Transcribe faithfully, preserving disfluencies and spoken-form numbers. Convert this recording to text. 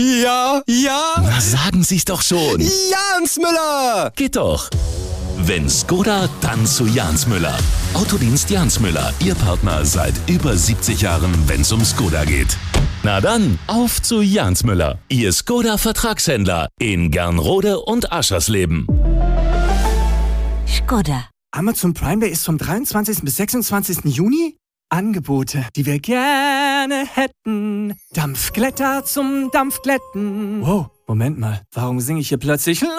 Ja, ja. Na, sagen Sie's doch schon. Jans Müller. Geht doch. Wenn Skoda, dann zu Jans Müller. Autodienst Jans Müller, Ihr Partner seit über siebzig Jahren, wenn's um Skoda geht. Na dann, auf zu Jans Müller, Ihr Skoda-Vertragshändler in Gernrode und Aschersleben. Skoda. Amazon Prime Day ist vom dreiundzwanzigsten bis sechsundzwanzigsten Juni. Angebote, die wir gerne hätten. Dampfglätter zum Dampfglätten. Wow, Moment mal, warum singe ich hier plötzlich